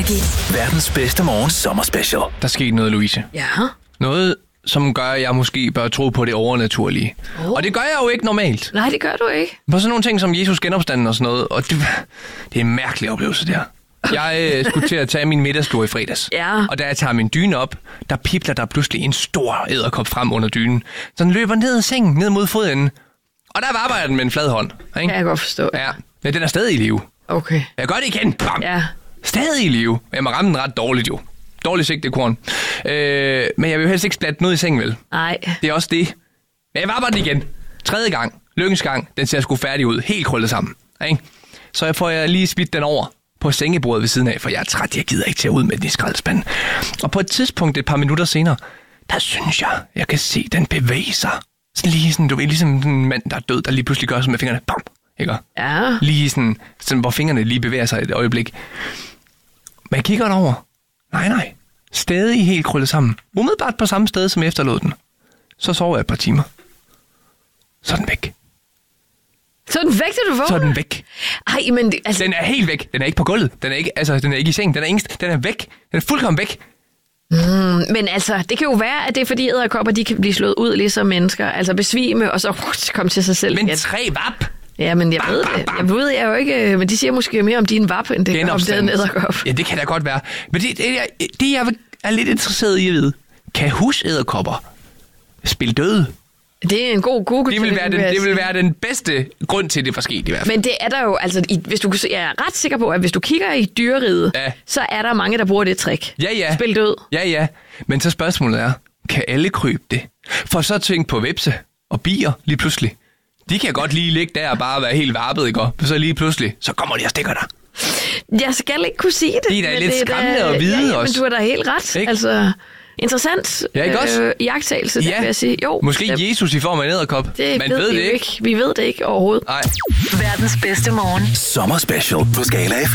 Morgenenergi. Verdens bedste morgen sommerspecial. Der skete noget, Louise. Ja. Noget, som gør, at jeg måske bør tro på det overnaturlige. Og det gør jeg jo ikke normalt. Nej, det gør du ikke. På sådan nogle ting som Jesus genopstanden og sådan noget. Og det er en mærkelig oplevelse, der. Jeg skulle til at tage min middagstur i fredags. Ja. Og da jeg tager min dyne op, der pipler der pludselig en stor edderkop frem under dynen. Så den løber ned i sengen, ned mod fodenden. Og der var jeg den med en flad hånd. Ikke? Kan jeg godt forstå. Ja, men den er stadig i live. Okay. Jeg gør det igen. Bam. Ja. Stadig i live. Jeg må ramme den ret dårligt jo. Dårligt sigtekorn. Men jeg vil jo helst ikke splatte noget i sengen, vel? Nej. Det er også det. Men jeg var bare den igen. 3. gang. Lykkens gang. Den ser sgu færdig ud. Helt krøllet sammen. Ikke? Så får jeg lige smidt den over på sengebordet ved siden af, for jeg er træt. Jeg gider ikke tage ud med den i skraldespanden. Og på et tidspunkt, et par minutter senere, der synes jeg kan se, den bevæge sig. Sådan lige sådan, du ved, ligesom en mand, der er død, der lige pludselig gør sådan med fingrene. Bam! Ikke? Ja. Lige sådan, hvor fingrene lige bevæger sig et øjeblik. Men jeg kigger den over. Nej. Stadig helt krøllet sammen. Umiddelbart på samme sted, som jeg efterlod den. Så sover jeg et par timer. Så er den væk. Så er den væk, da du vågner? Så er den væk. Ej, men altså... Den er helt væk. Den er ikke på gulvet. Den er ikke i sengen. Den er væk. Den er fuldkommen væk. Men altså, det kan jo være, at det er fordi edderkopper, de kan blive slået ud ligesom mennesker. Altså besvime, og så komme til sig selv Men igen. 3 vap. Ja, men jeg ved det. Jeg ved jeg jo ikke, men de siger måske mere om din vap, end det gør om den edderkop. Ja, det kan da godt være. Men det jeg er lidt interesseret i at vide. Kan husedderkopper spille døde? Det er en god Google. Det vil være den bedste grund til, det var sket i hvert fald. Men det er der jo, altså, jeg er ret sikker på, at hvis du kigger i dyreriget, så er der mange, der bruger det trick. Ja. Spil død. Ja. Men så spørgsmålet er, kan alle krybe det? For så tænk på hvepse og bier lige pludselig. De kan godt lige ligge der og bare være helt varpet, ikke? Og så lige pludselig, så kommer de og stikker dig. Jeg skal ikke kunne sige det. Det er da lidt skræmmende at vide også. Men du har da helt ret. Ikke? Altså, interessant iagttagelse, det vil jeg sige. Jo, måske Jesus i form af en edderkop. Man ved det ikke. Vi ved det ikke overhovedet. Nej. Verdens bedste morgen. Sommerspecial på Skala FM.